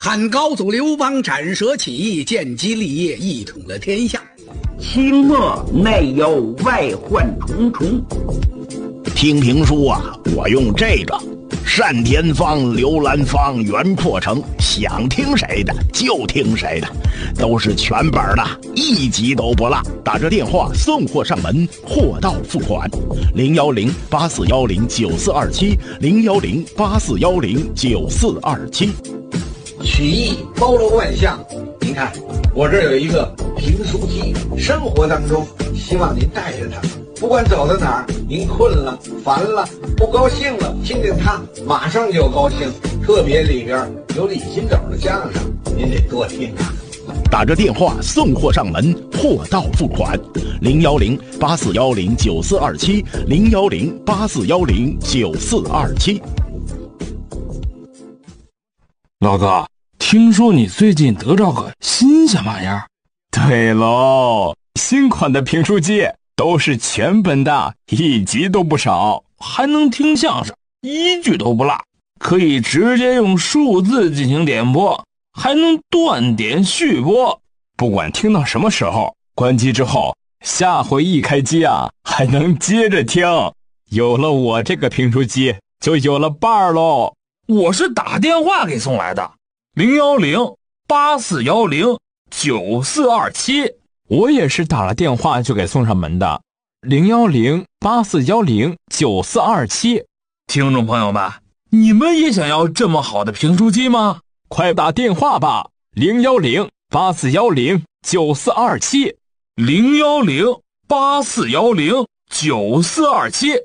汉高祖刘邦斩蛇起义，建基立业，一统了天下。 清末内忧外患重重。 听评书啊，我用这个单田芳、刘兰芳、袁阔成，想听谁的就听谁的，都是全本的，一集都不落。打这电话送货上门，货到付款。010-8410-9427，010-8410-9427。 曲艺包罗万象，您看我这儿有一个评书机，生活当中希望您带着它，不管走到哪儿，您困了、烦了、不高兴了，听听它，马上就高兴。特别里边有李金斗的相声，您得多听啊。 打着电话送货上门，货到付款。010-8410-9427，010-8410-9427。 老哥，听说你最近得着个新鲜玩意儿？ 对喽，新款的评书机都是全本的，一集都不少， 还能听相声，一句都不落，可以直接用数字进行点播，还能断点续播。 不管听到什么时候，关机之后，下回一开机啊，还能接着听。有了我这个评书机，就有了伴儿喽。 我是打电话给送来的，010-8410-9427。 我也是打了电话就给送上门的，010-8410-9427。 听众朋友们，你们也想要这么好的评书机吗？ 快打电话吧，010-8410-9427， 010-8410-9427，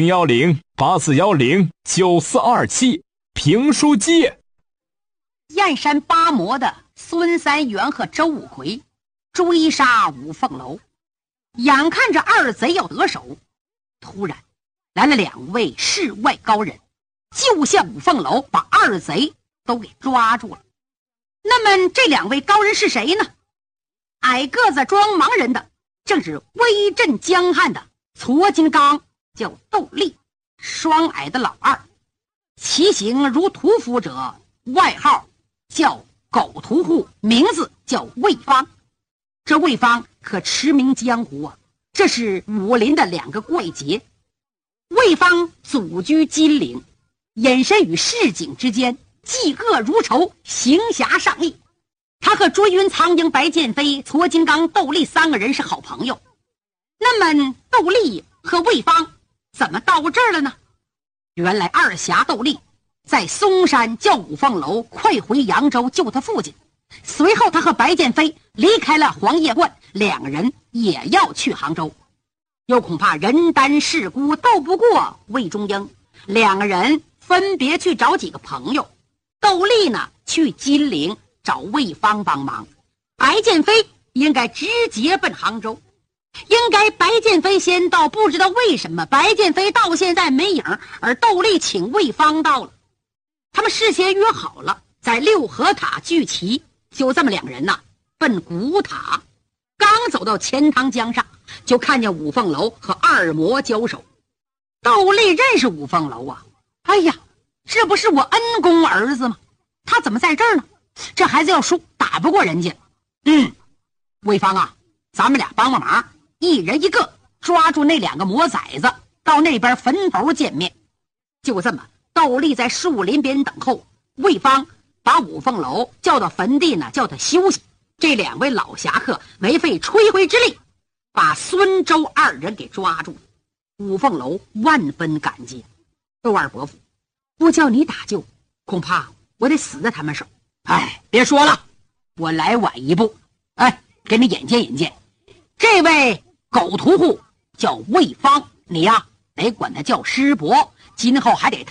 010-8410-9427。评书机。 燕山八魔的孙三元和周五魁追杀五凤楼，眼看着二贼要得手，突然来了两位世外高人，救下五凤楼，把二贼都给抓住了。那么这两位高人是谁呢？矮个子装盲人的正是威震江汉的矬金刚，叫窦立，双矮的老二，其形如屠夫者，外号叫狗屠户，名字叫魏方。这魏方可驰名江湖啊，这是武林的两个怪杰。魏方祖居金陵，隐身于市井之间，嫉恶如仇，行侠仗义。他和追云苍鹰、白剑飞、矬金刚、窦立三个人是好朋友。那么窦立和魏方怎么到这儿了呢？原来二侠窦立在嵩山叫五凤楼快回扬州救他父亲，随后他和白剑飞离开了黄叶观，两个人也要去杭州，又恐怕人单势孤斗不过魏忠英，两个人分别去找几个朋友。窦立呢去金陵找魏方帮忙，白剑飞应该直接奔杭州。应该白剑飞先到，不知道为什么白剑飞到现在没影，而窦立请魏方到了。他们事先约好了在六合塔聚齐，就这么两人呢奔古塔。刚走到钱塘江上，就看见五凤楼和二魔交手。窦立认识五凤楼啊，哎呀，这不是我恩公儿子吗？他怎么在这儿呢？这孩子要输，打不过人家。魏方啊，咱们俩帮帮忙，一人一个，抓住那两个魔崽子，到那边坟头见面。就这么，窦立在树林边等候，魏方把五凤楼叫到坟地呢，叫他休息。这两位老侠客没费吹灰之力，把孙周二人给抓住了。五凤楼万分感激，窦二伯父，不叫你打救，恐怕我得死在他们手。别说了，我来晚一步，给你引荐引荐，这位狗屠户叫魏方，你呀得管他叫师伯，今后还得